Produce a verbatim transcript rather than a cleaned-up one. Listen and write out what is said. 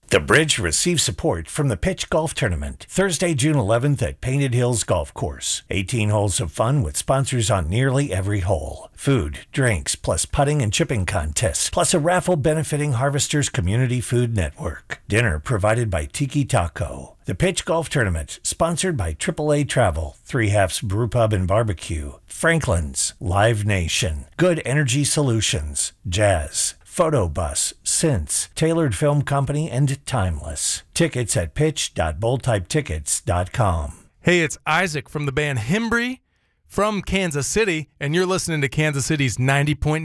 The Bridge receives support from the Pitch Golf Tournament, Thursday, June eleventh at Painted Hills Golf Course. eighteen holes of fun with sponsors on nearly every hole. Food, drinks, plus putting and chipping contests, plus a raffle benefiting Harvesters Community Food Network. Dinner provided by Tiki Taco. The Pitch Golf Tournament, sponsored by triple A Travel, Three Halves Brew Pub and Barbecue, Franklin's, Live Nation, Good Energy Solutions, Jazz, Photo Bus, Since, Tailored Film Company, and Timeless. Tickets at pitch dot bold type tickets dot com. Hey, it's Isaac from the band Hembry from Kansas City, and you're listening to Kansas City's ninety point nine